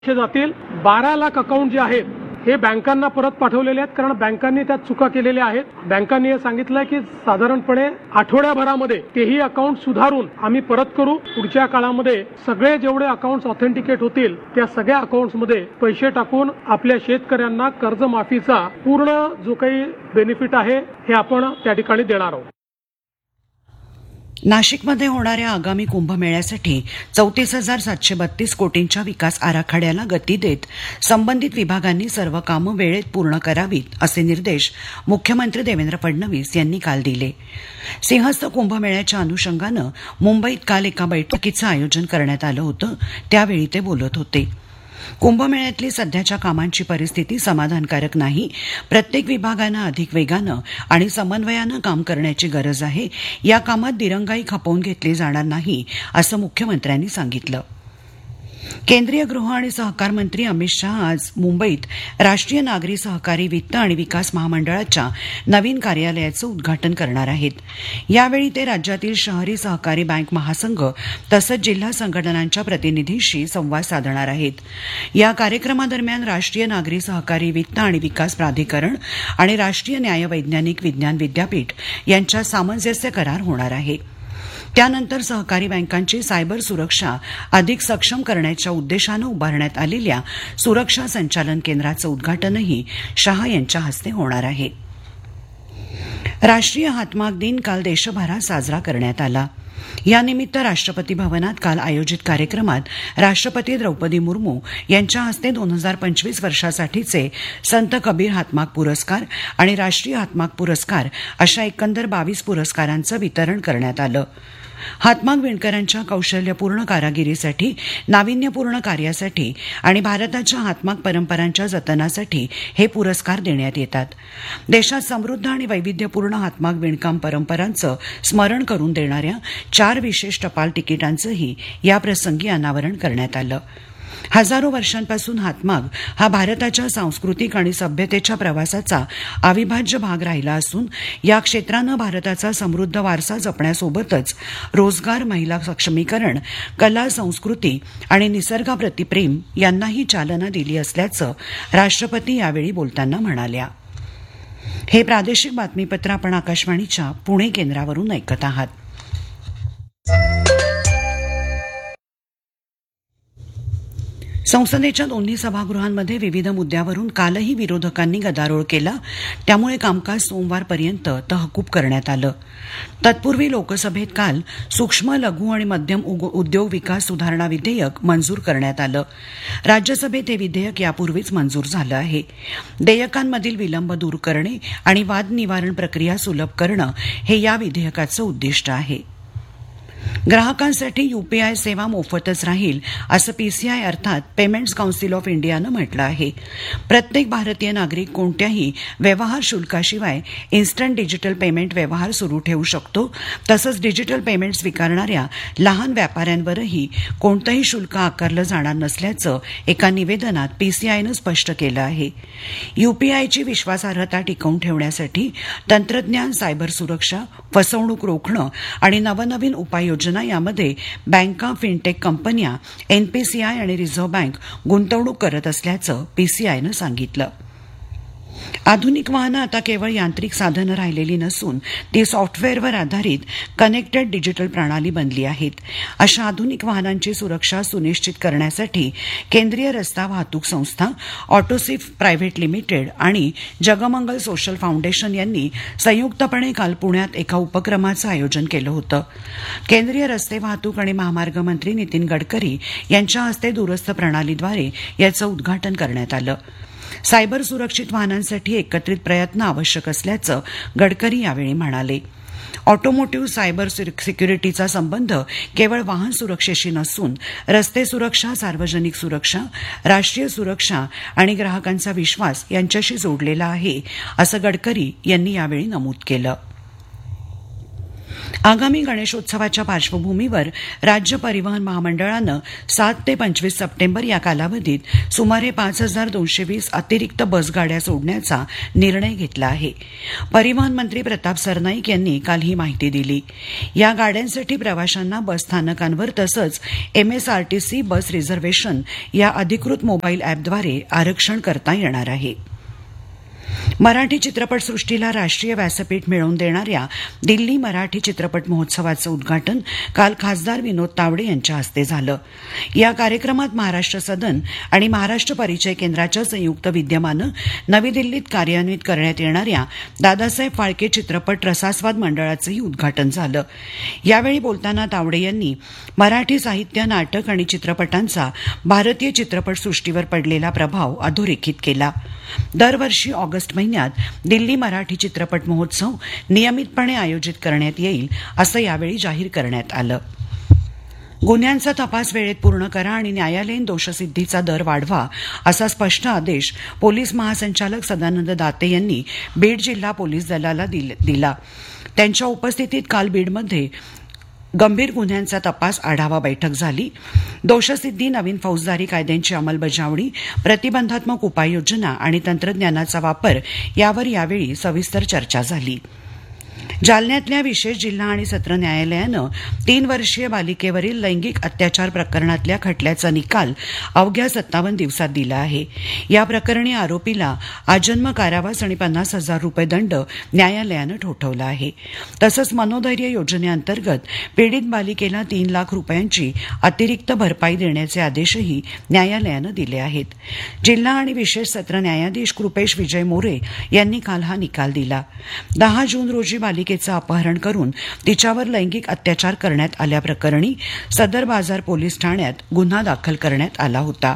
जातील 12 लाख अकाउंट जे आहेत हे बँकांना परत पाठवलेले आहेत, कारण बँकांनी त्यात चुका केलेल्या आहेत. बँकांनी हे सांगितलंय की साधारणपणे आठवड्याभरामध्ये तेही अकाउंट सुधारून आम्ही परत करू. पुढच्या काळामध्ये सगळे जेवढे अकाउंट्स ऑथेंटिकेट होतील त्या सगळ्या अकाउंट्समध्ये पैसे टाकून आपल्या शेतकऱ्यांना कर्जमाफीचा पूर्ण जो काही बेनिफिट आहे हे आपण त्या ठिकाणी देणार आहोत. नाशिकमध्ये होणाऱ्या आगामी कुंभमेळ्यासाठी 34,732 कोटींच्या विकास आराखड्याला गती देत संबंधित विभागांनी सर्व कामं वेळेत पूर्ण करावीत असे निर्देश मुख्यमंत्री देवेंद्र फडणवीस यांनी काल दिले. सिंहस्थ कुंभमेळ्याच्या अनुषंगानं मुंबईत काल एका बैठकीचं आयोजन करण्यात आलं होतं. त्यावेळी ते बोलत होते. कुंभमेळ्यातली सध्याच्या कामांची परिस्थिती समाधानकारक नाही. प्रत्येक विभागानं अधिक वेगानं आणि समन्वयानं काम करण्याची गरज आहे. या कामात दिरंगाई खपवून घेतली जाणार नाही असं मुख्यमंत्र्यांनी सांगितलं. केंद्रीय गृह आणि सहकार मंत्री अमित शहा आज मुंबईत राष्ट्रीय नागरी सहकारी वित्त आणि विकास महामंडळाच्या नवीन कार्यालयाचं उद्घाटन करणार आहेत. यावेळी ते राज्यातील शहरी सहकारी बँक महासंघ तसंच जिल्हा संघटनांच्या प्रतिनिधींशी संवाद साधणार आहेत. या कार्यक्रमादरम्यान राष्ट्रीय नागरी सहकारी वित्त आणि विकास प्राधिकरण आणि राष्ट्रीय न्याय वैज्ञानिक विज्ञान विद्यापीठ यांच्यात सामंजस्य करार होणार आहे. त्यानंतर सहकारी बँकांची सायबर सुरक्षा अधिक सक्षम करण्याच्या उद्देशानं उभारण्यात आलेल्या सुरक्षा संचालन केंद्राचं उद्घाटनही शहा यांच्या हस्ते होणार आहे. राष्ट्रीय हातमाग दिन काल देशभरात साजरा करण्यात आला. यानिमित्त राष्ट्रपती भवनात काल आयोजित कार्यक्रमात राष्ट्रपती द्रौपदी मुर्मू यांच्या हस्ते 2025 वर्षासाठीचे संत कबीर हातमाग पुरस्कार आणि राष्ट्रीय हातमाग पुरस्कार अशा एकंदर 22 पुरस्कारांचं वितरण करण्यात आलं. हातमाग विणकरांच्या कौशल्यपूर्ण कारागिरीसाठी, नाविन्यपूर्ण कार्यासाठी आणि भारताच्या हातमाग परंपरांच्या जतनासाठी हे पुरस्कार देण्यात येतात. देशात समृद्ध आणि वैविध्यपूर्ण हातमाग विणकाम परंपरांचं स्मरण करून देणाऱ्या 4 विशेष टपाल तिकिटांचंही याप्रसंगी अनावरण करण्यात आलं. हजारो वर्षांपासून हातमाग हा भारताच्या सांस्कृतिक आणि सभ्यतेच्या प्रवासाचा अविभाज्य भाग राहिला असून या क्षेत्रानं भारताचा समृद्ध वारसा जपण्यासोबतच रोजगार, महिला सक्षमीकरण, कला, संस्कृती आणि निसर्गाप्रती प्रेम यांनाही चालना दिली असल्याचं राष्ट्रपती यावेळी बोलताना म्हणाल्या. हे प्रादेशिक बातमीपत्र आपण आकाशवाणीच्या पुणे केंद्रावरून ऐकत आहात. संसदेच्या दोन्ही सभागृहांमध्ये विविध मुद्द्यावरून कालही विरोधकांनी गदारोळ केला. त्यामुळे कामकाज सोमवारपर्यंत तहकूब करण्यात आलं. तत्पूर्वी लोकसभेत काल सूक्ष्म, लघु आणि मध्यम उद्योग विकास सुधारणा विधेयक मंजूर करण्यात आलं. राज्यसभेत हे विधेयक यापूर्वीच मंजूर झालं आहे. देयकांमधील विलंब दूर करणे आणि वाद निवारण प्रक्रिया सुलभ करणं हे या विधेयकाचं उद्दिष्ट आहे. ग्राहकांसाठी यूपीआय सेवा मोफतच राहील असं पीसीआय अर्थात पेमेंट्स काउन्सिल ऑफ इंडियानं म्हटलं आहे. प्रत्येक भारतीय नागरिक कोणत्याही व्यवहार शुल्काशिवाय इन्स्टंट डिजिटल पेमेंट व्यवहार सुरू ठेवू शकतो. तसंच डिजिटल पेमेंट स्वीकारणाऱ्या लहान व्यापाऱ्यांवरही कोणतंही शुल्क आकारलं जाणार नसल्याचं एका निवेदनात पीसीआयनं स्पष्ट केलं आहे. यूपीआयची विश्वासार्हता टिकवून ठेवण्यासाठी तंत्रज्ञान, सायबर सुरक्षा, फसवणूक रोखणं आणि नवनवीन उपाययोजना यामध्ये बँका, फिनटेक कंपन्या, एनपीसीआय आणि रिझर्व्ह बँक गुंतवणूक करत असल्याचं पीसीआयनं सांगितलं. आधुनिक वाहनं आता केवळ यांत्रिक साधनं राहिलेली नसून ती सॉफ्टवेअरवर आधारित कनेक्टेड डिजिटल प्रणाली बनली आहेत. अशा आधुनिक वाहनांची सुरक्षा सुनिश्चित करण्यासाठी केंद्रीय रस्ता वाहतूक संस्था, ऑटोसिफ प्रायव्हेट लिमिटेड आणि जगमंगल सोशल फाउंडेशन यांनी संयुक्तपणे काल पुण्यात एका उपक्रमाचं आयोजन केलं होतं. केंद्रीय रस्ते वाहतूक आणि महामार्ग मंत्री नितीन गडकरी यांच्या हस्ते दूरस्थ प्रणालीद्वारे याचं उद्घाटन करण्यात आलं. सायबर सुरक्षित वाहनांसाठी एकत्रित प्रयत्न आवश्यक असल्याचं गडकरी यावेळी म्हणाले. ऑटोमोटिव्ह सायबर सिक्युरिटीचा संबंध केवळ वाहन सुरक्षेशी नसून रस्ते सुरक्षा, सार्वजनिक सुरक्षा, राष्ट्रीय सुरक्षा आणि ग्राहकांचा विश्वास यांच्याशी जोडलेला आहे असं गडकरी यांनी यावेळी नमूद केलं. आगामी गणेशोत्सवाच्या पार्श्वभूमीवर राज्य परिवहन महामंडळानं 7 ते 25 सप्टेंबर या कालावधीत सुमारे 5,220 अतिरिक्त बसगाड्या सोडण्याचा निर्णय घेतला आहे. परिवहन मंत्री प्रताप सरनाईक यांनी काल ही माहिती दिली. या गाड्यांसाठी प्रवाशांना बस स्थानकांवर तसंच MSRTC बस रिझर्व्हेशन या अधिकृत मोबाईल अॅपद्वारे आरक्षण करता येणार आहे. मराठी चित्रपटसृष्टीला राष्ट्रीय व्यासपीठ मिळवून देणाऱ्या दिल्ली मराठी चित्रपट महोत्सवाचं उद्घाटन काल खासदार विनोद तावडे यांच्या हस्ते झालं. या कार्यक्रमात महाराष्ट्र सदन आणि महाराष्ट्र परिचय केंद्राच्या संयुक्त विद्यमानं नवी दिल्लीत कार्यान्वित करण्यात येणाऱ्या दादासाहेब फाळके चित्रपट रसास्वाद मंडळाचंही उद्घाटन झालं. यावेळी बोलताना तावडे यांनी मराठी साहित्य, नाटक आणि चित्रपटांचा भारतीय चित्रपटसृष्टीवर पडलेला प्रभाव अधोरेखित केला. दरवर्षी ऑगस्ट महिन्यात दिल्ली मराठी चित्रपट महोत्सव नियमितपणे आयोजित करण्यात येईल असं यावेळी जाहीर करण्यात आलं. गुन्ह्यांचा तपास वेळेत पूर्ण करा आणि न्यायालयीन दोषसिद्धीचा दर वाढवा असा स्पष्ट आदेश पोलीस महासंचालक सदानंद दाते यांनी बीड जिल्हा पोलीस दलाला दिला. त्यांच्या उपस्थितीत काल बीडमध्ये गंभीर गुन्ह्यांचा तपास आढावा बैठक झाली. दोषसिद्धी, नवीन फौजदारी कायद्यांची अंमलबजावणी, प्रतिबंधात्मक उपाययोजना आणि तंत्रज्ञानाचा वापर यावर यावेळी सविस्तर चर्चा झाली. जालन्यातल्या विशेष जिल्हा आणि सत्र न्यायालयानं 3 वर्षीय बालिकेवरील लैंगिक अत्याचार प्रकरणातल्या खटल्याचा निकाल अवघ्या 57 दिवसात दिला आहे. या प्रकरणी आरोपीला आजन्म कारावास आणि 50,000 रुपये दंड न्यायालयानं ठोठावला आहे. तसंच मनोधैर्य योजनेअंतर्गत पीडित बालिकेला 3 लाख रुपयांची अतिरिक्त भरपाई देण्याचे आदेशही न्यायालयानं दिले आहेत. जिल्हा आणि विशेष सत्र न्यायाधीश कृपेश विजय मोरे यांनी काल हा निकाल दिला. 10 जून रोजी बालिकेचं अपहरण करून तिच्यावर लैंगिक अत्याचार करण्यात आल्याप्रकरणी सदर बाजार पोलीस ठाण्यात गुन्हा दाखल करण्यात आला होता.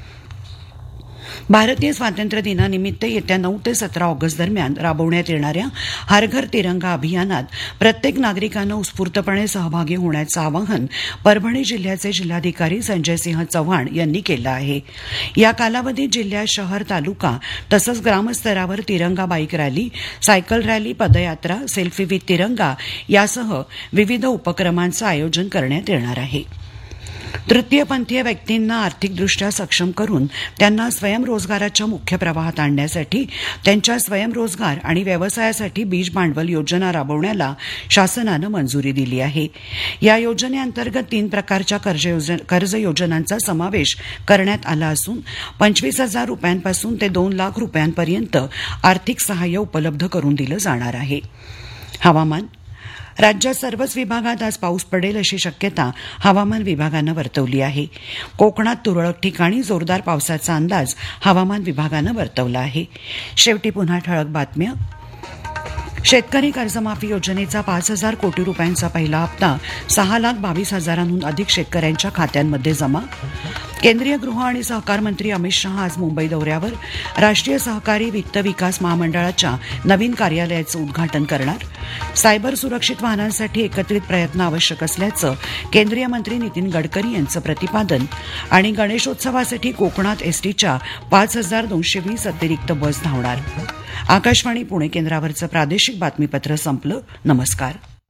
भारतीय स्वातंत्र्य दिनानिमित्त येत्या 9 ते 17 ऑगस्ट दरम्यान राबवण्यात येणाऱ्या हर घर तिरंगा अभियानात प्रत्येक नागरिकानं उत्स्फूर्तपणे सहभागी होण्याचं आवाहन परभणी जिल्ह्याचे जिल्हाधिकारी संजय सिंह चव्हाण यांनी केलं आहे. या कालावधीत जिल्ह्यात शहर, तालुका तसंच ग्रामस्तरावर तिरंगा बाईक रॅली, सायकल रॅली, पदयात्रा, सेल्फी विथ तिरंगा यासह विविध उपक्रमांचं आयोजन करण्यात येणार आहे. तृतीयपंथीय व्यक्तींना आर्थिकदृष्ट्या सक्षम करून त्यांना स्वयंरोजगाराच्या मुख्य प्रवाहात आणण्यासाठी त्यांच्या स्वयंरोजगार आणि व्यवसायासाठी बीज भांडवल योजना राबवण्याला शासनानं मंजुरी दिली आहे. या योजनेअंतर्गत 3 प्रकारच्या कर्ज योजनांचा समावेश करण्यात आला असून 25,000 रुपयांपासून ते 2 लाख रुपयांपर्यंत आर्थिक सहाय्य उपलब्ध करून दिलं जाणार आहे. हवामान. राज्यात सर्वच विभागात आज पाऊस पडेल अशी शक्यता हवामान विभागानं वर्तवली आहे. कोकणात तुरळक ठिकाणी जोरदार पावसाचा अंदाज हवामान विभागानं वर्तवला आहे. शेवटी पुन्हा ठळक बातम्या. शेतकरी कर्जमाफी योजनेचा 5,000 कोटी रुपयांचा पहिला हप्ता 6,22,000हून अधिक शेतकऱ्यांच्या खात्यांमध्ये जमा. केंद्रीय गृह आणि सहकार मंत्री अमित शहा आज मुंबई दौऱ्यावर. राष्ट्रीय सहकारी वित्त विकास महामंडळाच्या नवीन कार्यालयाचं उद्घाटन करणार. सायबर सुरक्षित वाहनांसाठी एकत्रित प्रयत्न आवश्यक असल्याचं केंद्रीय मंत्री नितीन गडकरी यांचं प्रतिपादन. आणि गणेशोत्सवासाठी कोकणात एसटीच्या 5,220 अतिरिक्त बस धावणार. आकाशवाणी पुणे केंद्रावरचं प्रादेशिक बातमीपत्र संपलं. नमस्कार.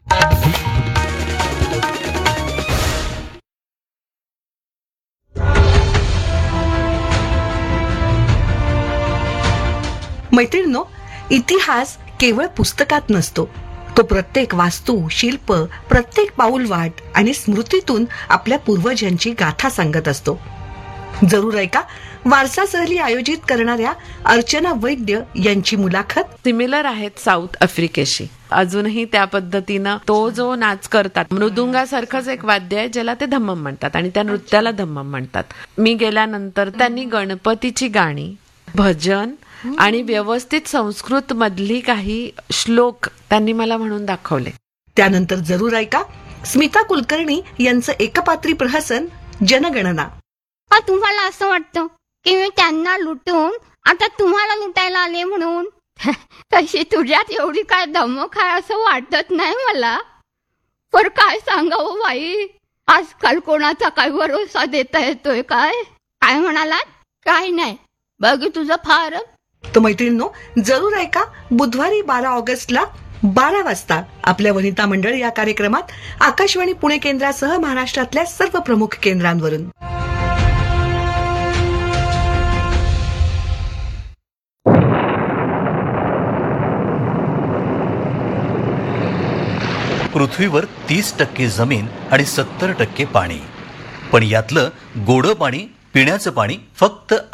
मैत्रिणींनो, इतिहास केवळ पुस्तकात नसतो. तो प्रत्येक वास्तू, शिल्प, प्रत्येक पाऊलवाट आणि स्मृतीतून आपल्या पूर्वजांची गाथा सांगत असतो. जरूर ऐका वारसा सहली आयोजित करणाऱ्या अर्चना वैद्य यांची मुलाखत. सिमिलर आहेत साऊथ आफ्रिकेशी. अजूनही त्या पद्धतीनं तो जो नाच करतात, मृदुंगासारखंच एक वाद्य आहे ज्याला ते धम्मम म्हणतात आणि त्या नृत्याला धम्मम म्हणतात. मी गेल्यानंतर त्यांनी गणपतीची गाणी, भजन आणि व्यवस्थित संस्कृत मधली काही श्लोक त्यांनी मला म्हणून दाखवले. त्यानंतर जरूर ऐका स्मिता कुलकर्णी यांचं एकपात्री प्रहसन जनगणना. तुम्हाला असं वाटतं की मी त्यांना लुटून आता तुम्हाला लुटायला आले म्हणून? तशी तुझ्यात एवढी काय धमक आहे असं वाटत नाही मला. पर काय सांगावं बाई, आजकाल कोणाचा काय भरोसा देता येतोय? काय म्हणालात? काय नाही बघ तुझं फार. तर मैत्रिणींनो, जरूर ऐका बुधवारी 12 ऑगस्टला 12 वाजता आपल्या वनिता मंडळ या कार्यक्रमात आकाशवाणी पुणे केंद्रासह महाराष्ट्रातल्या सर्व प्रमुख केंद्रांवरून. पृथ्वीवर 30% जमीन आणि 70% पाणी, पण यातलं गोडं पाणी, पिण्याचं पाणी फक्त